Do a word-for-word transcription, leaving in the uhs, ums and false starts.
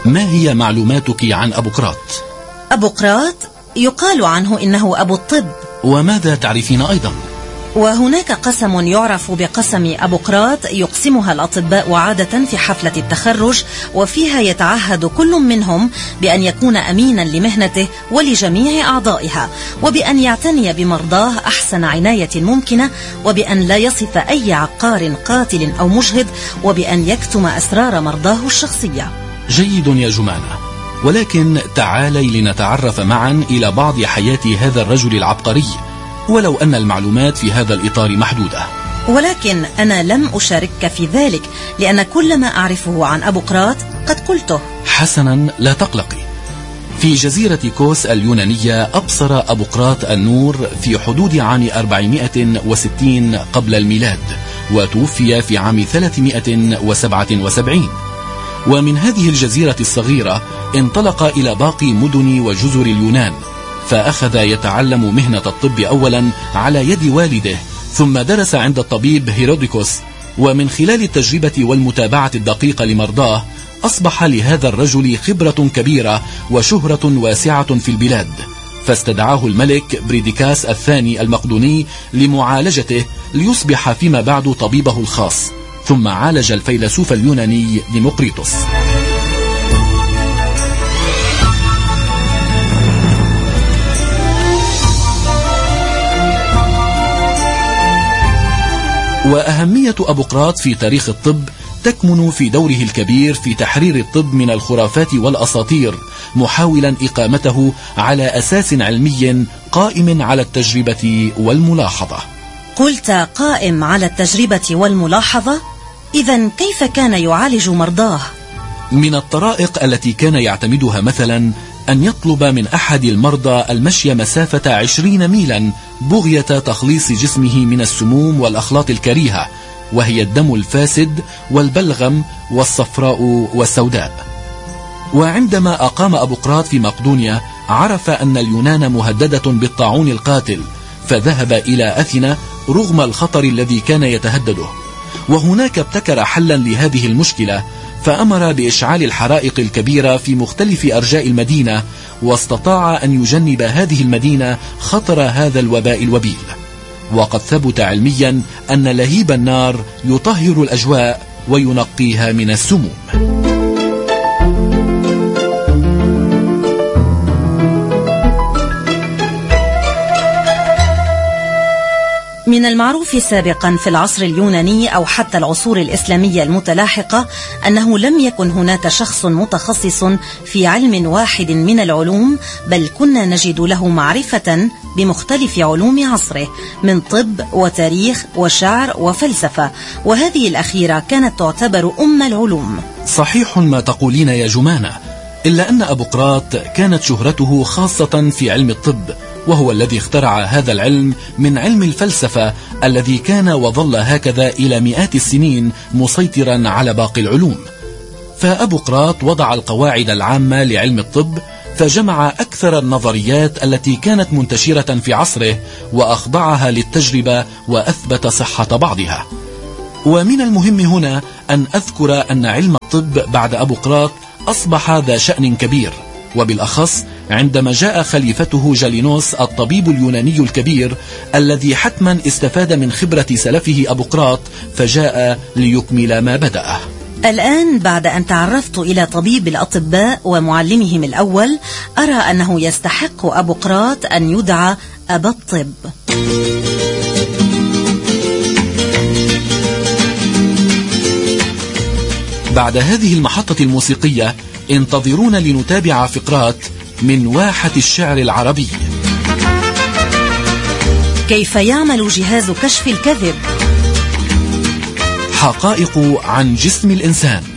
ما هي معلوماتك عن أبوقراط؟ أبوقراط يقال عنه إنه أبو الطب. وماذا تعرفين أيضا؟ وهناك قسم يعرف بقسم أبوقراط يقسمها الأطباء عادة في حفلة التخرج، وفيها يتعهد كل منهم بأن يكون أمينا لمهنته ولجميع أعضائها، وبأن يعتني بمرضاه أحسن عناية ممكنة، وبأن لا يصف أي عقار قاتل أو مجهد، وبأن يكتم أسرار مرضاه الشخصية. جيد يا جمانة، ولكن تعالي لنتعرف معا إلى بعض حياة هذا الرجل العبقري، ولو أن المعلومات في هذا الإطار محدودة. ولكن أنا لم أشاركك في ذلك، لأن كل ما أعرفه عن أبوقراط قد قلته. حسنا، لا تقلقي. في جزيرة كوس اليونانية أبصر أبوقراط النور في حدود عام أربعمائة وستين قبل الميلاد، وتوفي في عام ثلاثمائة وسبعة وسبعين. ومن هذه الجزيرة الصغيرة انطلق إلى باقي مدن وجزر اليونان، فأخذ يتعلم مهنة الطب أولا على يد والده، ثم درس عند الطبيب هيروديكوس، ومن خلال التجربة والمتابعة الدقيقة لمرضاه أصبح لهذا الرجل خبرة كبيرة وشهرة واسعة في البلاد، فاستدعاه الملك بريديكاس الثاني المقدوني لمعالجته ليصبح فيما بعد طبيبه الخاص، ثم عالج الفيلسوف اليوناني ديموقريطوس. وأهمية أبوقراط في تاريخ الطب تكمن في دوره الكبير في تحرير الطب من الخرافات والأساطير، محاولا إقامته على أساس علمي قائم على التجربة والملاحظة. قلت قائم على التجربة والملاحظة؟ إذن كيف كان يعالج مرضاه؟ من الطرائق التي كان يعتمدها مثلا أن يطلب من أحد المرضى المشي مسافة عشرين ميلا بغية تخليص جسمه من السموم والأخلاط الكريهة، وهي الدم الفاسد والبلغم والصفراء والسوداء. وعندما أقام أبوقراط في مقدونيا عرف أن اليونان مهددة بالطاعون القاتل، فذهب إلى أثينا رغم الخطر الذي كان يتهدده، وهناك ابتكر حلا لهذه المشكلة، فأمر بإشعال الحرائق الكبيرة في مختلف أرجاء المدينة، واستطاع أن يجنب هذه المدينة خطر هذا الوباء الوبيل. وقد ثبت علميا أن لهيب النار يطهر الأجواء وينقيها من السموم. من المعروف سابقا في العصر اليوناني أو حتى العصور الإسلامية المتلاحقة أنه لم يكن هناك شخص متخصص في علم واحد من العلوم، بل كنا نجد له معرفة بمختلف علوم عصره من طب وتاريخ وشعر وفلسفة، وهذه الأخيرة كانت تعتبر أم العلوم. صحيح ما تقولين يا جمانة، إلا أن أبوقراط كانت شهرته خاصة في علم الطب، وهو الذي اخترع هذا العلم من علم الفلسفة الذي كان وظل هكذا إلى مئات السنين مسيطرا على باقي العلوم. فأبوقراط وضع القواعد العامة لعلم الطب، فجمع أكثر النظريات التي كانت منتشرة في عصره وأخضعها للتجربة وأثبت صحة بعضها. ومن المهم هنا أن أذكر أن علم الطب بعد أبوقراط أصبح ذا شأن كبير، وبالأخص عندما جاء خليفته جالينوس الطبيب اليوناني الكبير الذي حتما استفاد من خبرة سلفه أبوقراط، فجاء ليكمل ما بدأه. الآن بعد أن تعرفت إلى طبيب الأطباء ومعلمهم الأول، أرى أنه يستحق أبوقراط أن يدعى أبا الطب. بعد هذه المحطة الموسيقية انتظرونا لنتابع فقرات من واحة الشعر العربي. كيف يعمل جهاز كشف الكذب؟ حقائق عن جسم الإنسان.